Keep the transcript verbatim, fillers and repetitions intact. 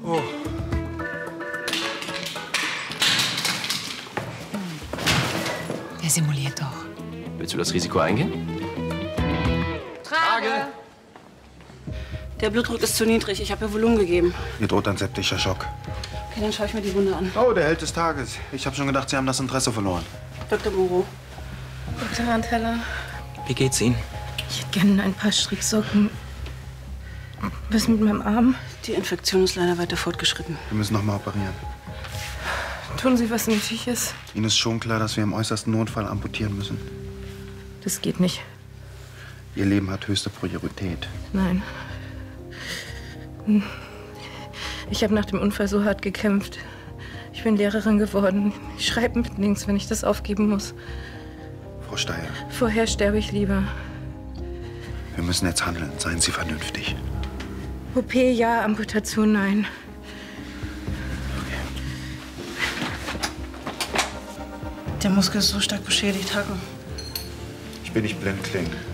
Oh. Der simuliert doch. Willst du das Risiko eingehen? Trage! Der Blutdruck ist zu niedrig. Ich habe ihr Volumen gegeben. Ihr droht ein septischer Schock. Okay, dann schaue ich mir die Wunde an. Oh, der Held des Tages. Ich habe schon gedacht, Sie haben das Interesse verloren. Doktor Moreau. Doktor Randheller, Wie geht's Ihnen? ich hätte gerne ein paar Stricksocken. Was mit meinem Arm? Die Infektion ist leider weiter fortgeschritten. Wir müssen noch mal operieren. Tun Sie, was nötig ist? Ihnen ist schon klar, dass wir im äußersten Notfall amputieren müssen. Das geht nicht. Ihr Leben hat höchste Priorität. Nein. Ich habe nach dem Unfall so hart gekämpft. Ich bin Lehrerin geworden. Ich schreibe mit links, wenn ich das aufgeben muss. Frau Steyer, Vorher sterbe ich lieber. wir müssen jetzt handeln. Seien Sie vernünftig. O P ja, Amputation nein. Der Muskel ist so stark beschädigt, Hacken. Ich bin nicht blind, Kling.